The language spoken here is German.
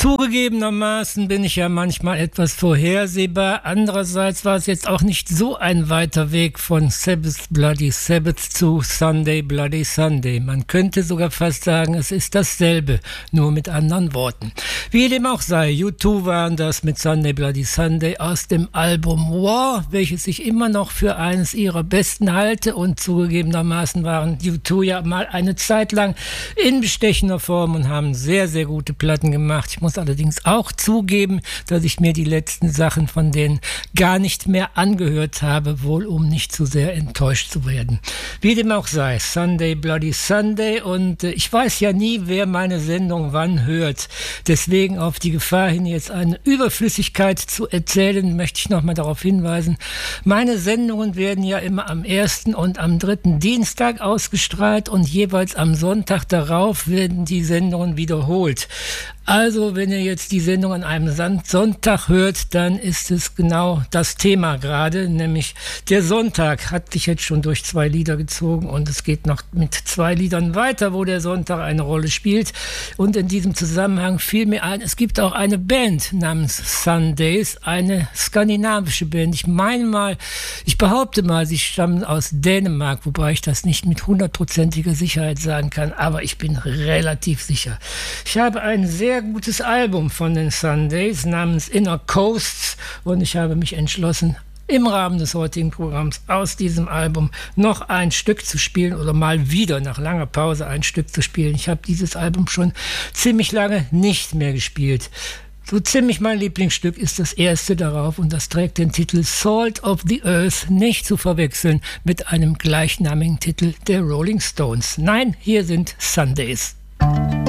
Zugegebenermaßen bin ich ja manchmal etwas vorhersehbar. Andererseits war es jetzt auch nicht so ein weiter Weg von Sabbath Bloody Sabbath zu Sunday Bloody Sunday. Man könnte sogar fast sagen, es ist dasselbe, nur mit anderen Worten. Wie dem auch sei, U2 waren das mit Sunday Bloody Sunday aus dem Album War, welches ich immer noch für eines ihrer besten halte, und zugegebenermaßen waren U2 ja mal eine Zeit lang in bestechender Form und haben sehr, sehr gute Platten gemacht. Ich muss allerdings auch zugeben, dass ich mir die letzten Sachen von denen gar nicht mehr angehört habe, wohl um nicht zu sehr enttäuscht zu werden. Wie dem auch sei, Sunday Bloody Sunday, und ich weiß ja nie, wer meine Sendung wann hört. Deswegen auf die Gefahr hin, jetzt eine Überflüssigkeit zu erzählen, möchte ich nochmal darauf hinweisen, meine Sendungen werden ja immer am 1. und am 3. Dienstag ausgestrahlt und jeweils am Sonntag darauf werden die Sendungen wiederholt. Also, wenn ihr jetzt die Sendung an einem Sonntag hört, dann ist es genau das Thema gerade, nämlich der Sonntag hat sich jetzt schon durch 2 Lieder gezogen und es geht noch mit 2 Liedern weiter, wo der Sonntag eine Rolle spielt. Und in diesem Zusammenhang fiel mir ein, es gibt auch eine Band namens Sundays, eine skandinavische Band. Ich behaupte mal, sie stammen aus Dänemark, wobei ich das nicht mit 100%iger Sicherheit sagen kann, aber ich bin relativ sicher. Ich habe ein sehr gutes Album von den Sundays namens Inner Coasts und ich habe mich entschlossen, im Rahmen des heutigen Programms aus diesem Album noch ein Stück zu spielen oder mal wieder nach langer Pause ein Stück zu spielen. Ich habe dieses Album schon ziemlich lange nicht mehr gespielt. So ziemlich mein Lieblingsstück ist das erste darauf und das trägt den Titel Salt of the Earth, nicht zu verwechseln mit einem gleichnamigen Titel der Rolling Stones. Nein, hier sind Sundays.